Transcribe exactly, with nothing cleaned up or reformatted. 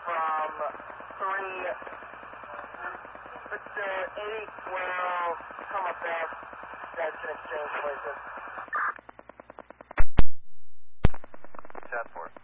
from three. Victor eight will come up there. Guys can exchange places. Task force.